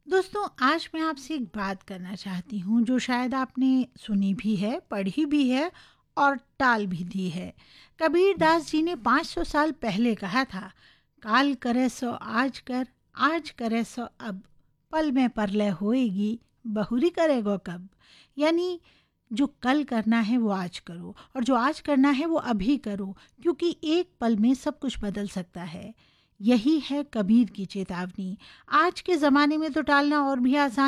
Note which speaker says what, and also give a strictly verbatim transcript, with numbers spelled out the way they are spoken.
Speaker 1: दोस्तों, आज मैं आपसे एक बात करना चाहती हूँ जो शायद आपने सुनी भी है, पढ़ी भी है और टाल भी दी है। कबीर दास जी ने पाँच सौ साल पहले कहा था, काल करे सो आज कर, आज करे सो अब, पल में परलय होएगी, बहुरी करेगो कब। यानी जो कल करना है वो आज करो और जो आज करना है वो अभी करो, क्योंकि एक पल में सब कुछ बदल सकता है। यही है कबीर की चेतावनी। आज के ज़माने में तो टालना और भी आसान